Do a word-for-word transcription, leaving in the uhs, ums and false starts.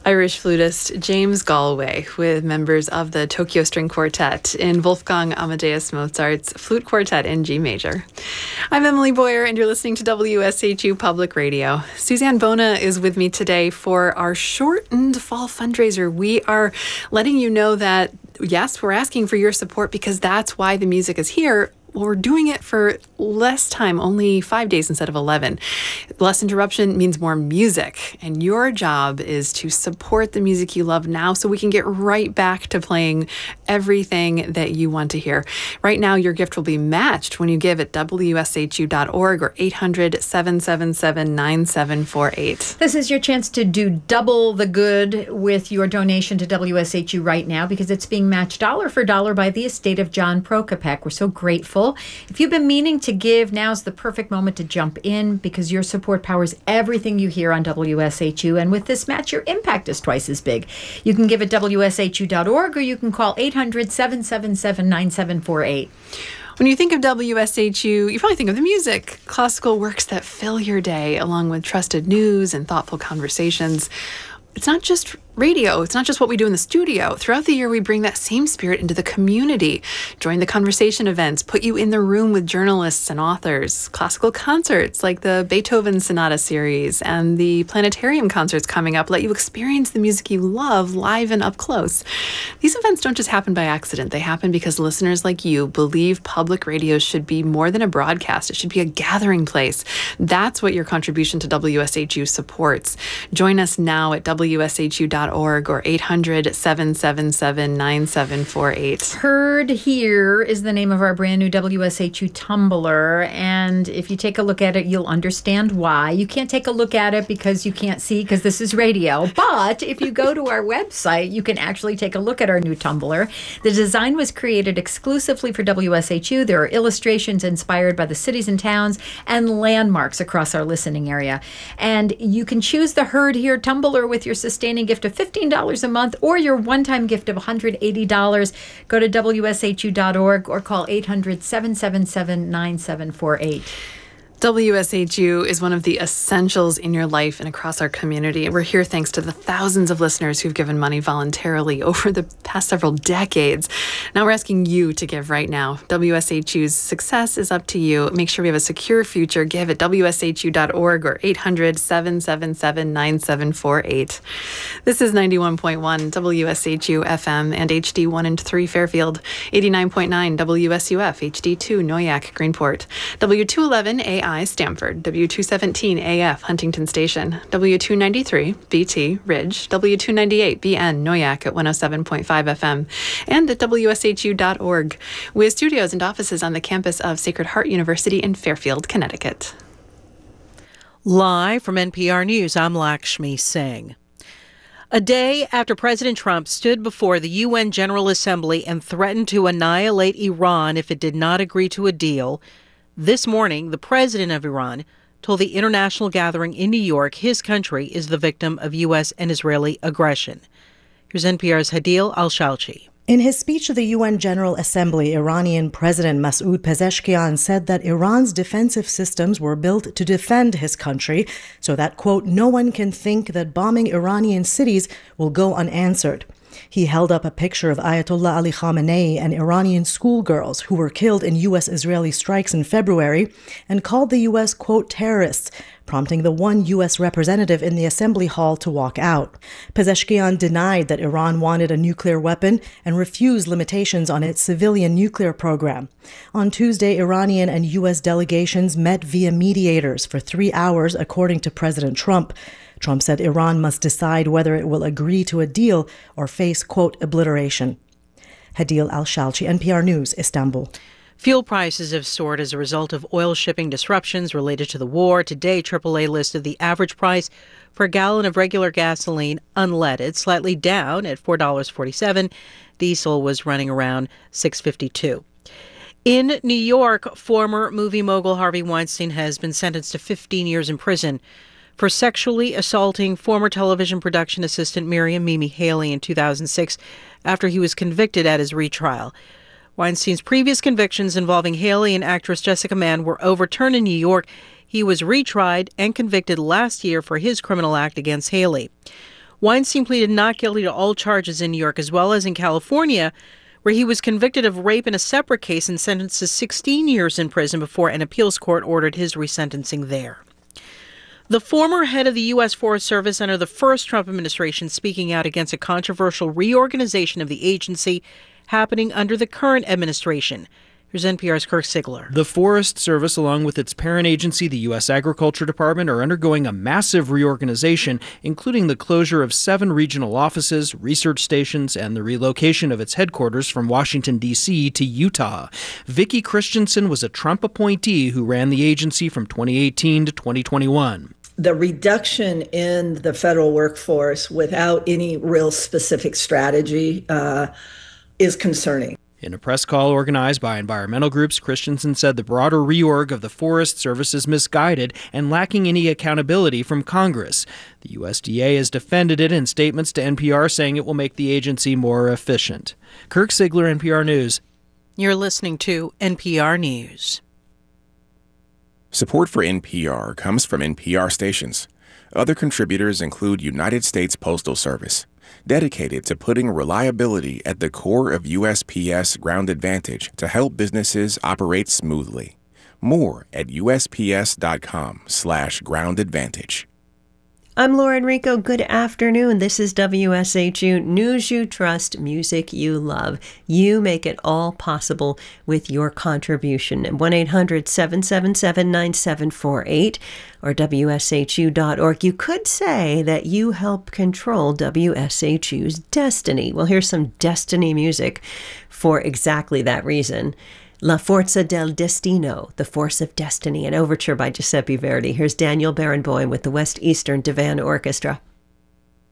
Irish flutist James Galway with members of the Tokyo String Quartet in Wolfgang Amadeus Mozart's Flute Quartet in G major. I'm Emily Boyer, and you're listening to W S H U Public Radio. Suzanne Bona is with me today for our shortened fall fundraiser. We are letting you know that, yes, we're asking for your support because that's why the music is here. Well, we're doing it for less time, only five days instead of eleven. Less interruption means more music, and your job is to support the music you love now so we can get right back to playing everything that you want to hear. Right now, your gift will be matched when you give at W S H U dot org or eight hundred, seven seven seven, nine seven four eight. This is your chance to do double the good with your donation to W S H U right now because it's being matched dollar for dollar by the estate of John Prokopek. We're so grateful. If you've been meaning to give, now's the perfect moment to jump in because your support powers everything you hear on W S H U. And with this match, your impact is twice as big. You can give at W S H U dot org or you can call eight hundred, seven seven seven, nine seven four eight. When you think of W S H U, you probably think of the music, classical works that fill your day, along with trusted news and thoughtful conversations. It's not just radio. It's not just what we do in the studio. Throughout the year, we bring that same spirit into the community. Join the conversation events, put you in the room with journalists and authors, classical concerts like the Beethoven Sonata series and the planetarium concerts coming up let you experience the music you love live and up close. These events don't just happen by accident. They happen because listeners like you believe public radio should be more than a broadcast. It should be a gathering place. That's what your contribution to W S H U supports. Join us now at W S H U dot org or eight hundred, seven seven seven, nine seven four eight. Heard Here is the name of our brand new W S H U Tumblr, and if you take a look at it, you'll understand why. You can't take a look at it because you can't see because this is radio, but if you go to our website, you can actually take a look at our new Tumblr. The design was created exclusively for W S H U. There are illustrations inspired by the cities and towns and landmarks across our listening area, and you can choose the Heard Here Tumblr with your sustaining gift of fifteen dollars a month or your one-time gift of one hundred eighty dollars. Go to W S H U dot org or call eight hundred, seven seven seven, nine seven four eight. W S H U is one of the essentials in your life and across our community. We're here thanks to the thousands of listeners who've given money voluntarily over the past several decades. Now we're asking you to give right now. W S H U's success is up to you. Make sure we have a secure future. Give at W S H U dot org or eight hundred, seven seven seven, nine seven four eight. This is ninety-one point one W S H U F M and H D one and three Fairfield, eighty-nine point nine W S U F, H D two Noyak, Greenport, W two eleven A I Stamford, W two seventeen A F Huntington Station, W two ninety-three B T Ridge, W two ninety-eight B N Noyak at one oh seven point five F M, and at W S H U dot org, with studios and offices on the campus of Sacred Heart University in Fairfield, Connecticut. Live from N P R News, I'm Lakshmi Singh. A day after President Trump stood before the U N General Assembly and threatened to annihilate Iran if it did not agree to a deal, this morning, the president of Iran told the international gathering in New York his country is the victim of U S and Israeli aggression. Here's N P R's Hadil Al-Shalchi. In his speech to the U N General Assembly, Iranian President Masoud Pezeshkian said that Iran's defensive systems were built to defend his country so that, quote, no one can think that bombing Iranian cities will go unanswered. He held up a picture of Ayatollah Ali Khamenei and Iranian schoolgirls who were killed in U S-Israeli strikes in February and called the U S, quote, terrorists, prompting the one U S representative in the assembly hall to walk out. Pezeshkian denied that Iran wanted a nuclear weapon and refused limitations on its civilian nuclear program. On Tuesday, Iranian and U S delegations met via mediators for three hours, according to President Trump. Trump said Iran must decide whether it will agree to a deal or face, quote, obliteration. Hadil Al-Shalchi, N P R News, Istanbul. Fuel prices have soared as a result of oil shipping disruptions related to the war. Today, triple A listed the average price for a gallon of regular gasoline unleaded slightly down at four dollars and forty-seven cents. Diesel was running around six dollars and fifty-two cents. In New York, former movie mogul Harvey Weinstein has been sentenced to fifteen years in prison for sexually assaulting former television production assistant Miriam Mimi Haley in two thousand six after he was convicted at his retrial. Weinstein's previous convictions involving Haley and actress Jessica Mann were overturned in New York. He was retried and convicted last year for his criminal act against Haley. Weinstein pleaded not guilty to all charges in New York as well as in California, where he was convicted of rape in a separate case and sentenced to sixteen years in prison before an appeals court ordered his resentencing there. The former head of the U S Forest Service under the first Trump administration speaking out against a controversial reorganization of the agency happening under the current administration. Here's N P R's Kirk Siegler. The Forest Service, along with its parent agency, the U S Agriculture Department, are undergoing a massive reorganization, including the closure of seven regional offices, research stations, and the relocation of its headquarters from Washington, D C to Utah. Vicki Christensen was a Trump appointee who ran the agency from twenty eighteen to twenty twenty-one. The reduction in the federal workforce without any real specific strategy uh, is concerning. In a press call organized by environmental groups, Christensen said the broader reorg of the Forest Service is misguided and lacking any accountability from Congress. The U S D A has defended it in statements to N P R, saying it will make the agency more efficient. Kirk Siegler, N P R News. You're listening to N P R News. Support for N P R comes from N P R stations. Other contributors include United States Postal Service, dedicated to putting reliability at the core of U S P S Ground Advantage to help businesses operate smoothly. More at U S P S dot com slash ground advantage. I'm Laura Enrico. Good afternoon. This is W S H U News You Trust, Music You Love. You make it all possible with your contribution. one eight hundred seven seven seven nine seven four eight or W S H U dot org. You could say that you help control W S H U's destiny. Well, here's some destiny music for exactly that reason. La Forza del Destino, The Force of Destiny, an overture by Giuseppe Verdi. Here's Daniel Barenboim with the West Eastern Divan Orchestra.